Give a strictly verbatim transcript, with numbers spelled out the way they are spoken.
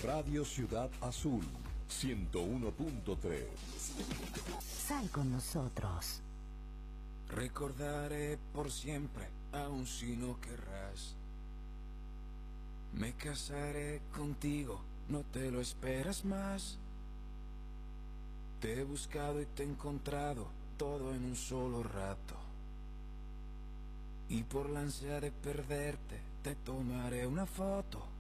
Radio Ciudad Azul, ciento uno punto tres. Sal con nosotros. Recordaré por siempre, aun si no querrás. Me casaré contigo, no te lo esperas más. Te he buscado y te he encontrado, todo en un solo rato. Y por la ansia de perderte, te tomaré una foto